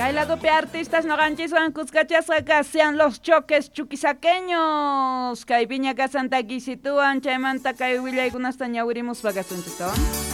Kailadopi artistas noganchisuan kuskachasqa sean los choques chuquisaqueños. Kay piñaka Santa Quisituan chaymanta kay willaykunasta ñawirimuspa kasunchito.